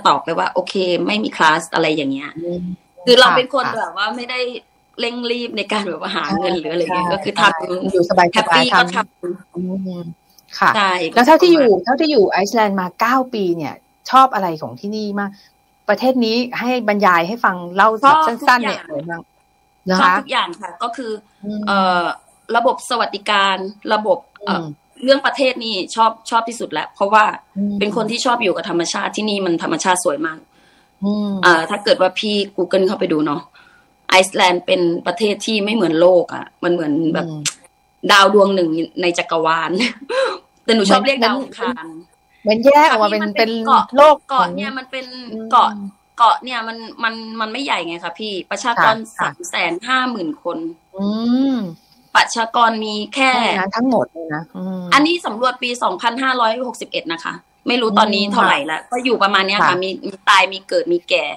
ตอบไปว่าโอเคไม่มีคลาสอะไรอย่างเงี้ยคือเราเป็นคนแบบว่าไม่ได้เร่งรีบในการแบบว่าหาเงินหรืออะไรเงี้ยก็คือทำอยู่สบายๆแฮปปี้ก็ทำค่ะแล้วเท่าที่อยู่ไอซ์แลนด์มา9 ปีเนี่ยชอบอะไรของที่นี่มากประเทศนี้ให้บรรยายให้ฟังเล่าสั้นๆเนี่ยอะไรบ้างชอบทุกอย่างค่ะก็คือระบบสวัสดิการระบบเรื่องประเทศนี่ชอบที่สุดแล้วเพราะว่าเป็นคนที่ชอบอยู่กับธรรมชาติที่นี่มันธรรมชาติสวยมากถ้าเกิดว่าพี่ Google เข้าไปดูเนาะไอซ์แลนด์เป็นประเทศที่ไม่เหมือนโลกอ่ะมันเหมือนแบบดาวดวงหนึ่งในจักรวาลแต่หนูชอบเรียกดาวอังคารมันแยกออกมาเป็นโลกเกาะเนี่ยมันเป็นเกาะเนี่ยมันไม่ใหญ่ไงคะพี่ประชากร350,000 คนประชากรมีแค่ทั้งหมดเลยนะอันนี้สำรวจปี2561นะคะไม่รู้ตอนนี้เท่าไหร่แล้วก็อยู่ประมาณเนี้ยค่ะมีตายมีเกิดมีแก่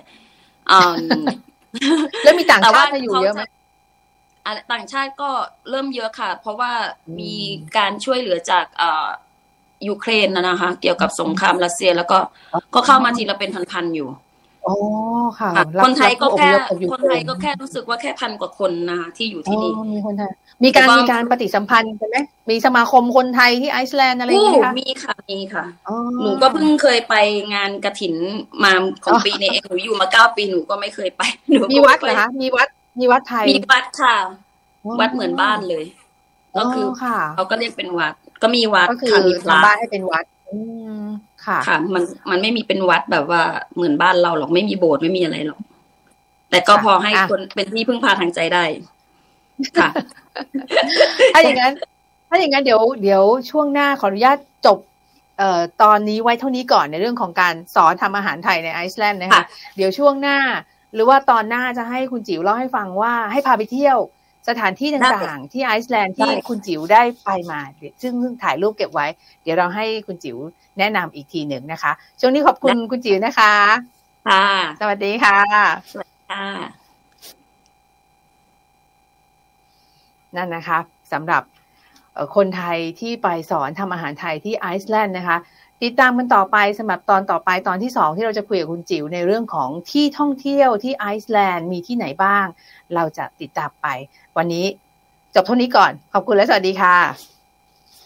แล้วมีต่างชาติอยู่เยอะไหมต่างชาติก็เริ่มเยอะค่ะเพราะว่ามีการช่วยเหลือจากยูเครนนะคะเกี่ยวกับสงครามรัสเซียแล้วก็เข้ามาทีละเป็นพันๆอยู่อ๋อค่ะคนไทยก็แค่รู้สึกว่าแค่1,000 กว่าคนนะคะที่อยู่ที่นี่มีคนไทยมีการปฏิสัมพันธ์ใช่ไหมมีสมาคมคนไทยที่ไอซ์แลนด์อะไรอย่างเงี้ยมีค่ะหนูก็เพิ่งเคยไปงานกฐินมาของปีนี้เองหนูอยู่มา9 ปีหนูก็ไม่เคยไปมีวัดเหรอคะมีวัดไทยมีวัดค่ะวัดเหมือนบ้านเลยก็คือเขาก็เรียกเป็นวัดก็มีวัดค่ะมีพระบ้านให้เป็นวัดค่ะมันไม่มีเป็นวัดแบบว่าเหมือนบ้านเราหรอกไม่มีโบสถ์ไม่มีอะไรหรอกแต่ก็พอให้คนเป็นที่พึ่งพาทางใจได้ค่ะถ้าอย่างนั้นเดี๋ยวช่วงหน้าขออนุญาตจบตอนนี้ไว้เท่านี้ก่อนในเรื่องของการสอนทำอาหารไทยในไอซ์แลนด์นะคะเดี๋ยวช่วงหน้าหรือว่าตอนหน้าจะให้คุณจิ๋วเล่าให้ฟังว่าให้พาไปเที่ยวสถานที่ต่างๆที่ไอซ์แลนด์ที่คุณจิ๋วได้ไปมาซึ่งถ่ายรูปเก็บไว้เดี๋ยวเราให้คุณจิ๋วแนะนำอีกทีหนึ่งนะคะช่วงนี้ขอบคุณคุณจิ๋วนะคะค่ะสวัสดีค่ะสวัสดีค่ะนั่นนะคะสำหรับคนไทยที่ไปสอนทำอาหารไทยที่ไอซ์แลนด์นะคะติดตามกันต่อไปสำหรับตอนต่อไปตอนที่2ที่เราจะคุยกับคุณจิ๋วในเรื่องของที่ท่องเที่ยวที่ไอซ์แลนด์มีที่ไหนบ้างเราจะติดตามไปวันนี้จบเท่านี้ก่อนขอบคุณและสวัสดีค่ะ